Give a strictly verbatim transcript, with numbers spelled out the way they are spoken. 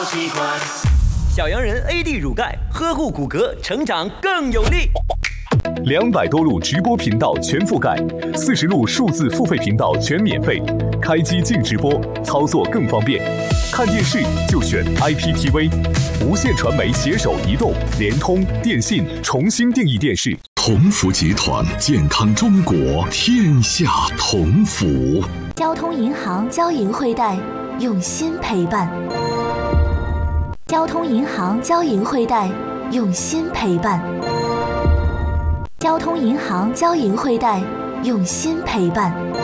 小洋人 A D 乳钙，呵护骨骼，成长更有力。 两百多路直播频道全覆盖，四十路数字付费频道全免费，开机静直播，操作更方便。看电视就选 I P T V， 无线传媒携手移动、联通、电信重新定义电视。 同福集团，健康中国，天下同福。 交通银行交银汇贷，用心陪伴。交通银行交银汇贷，用心陪伴。交通银行交银汇贷，用心陪伴。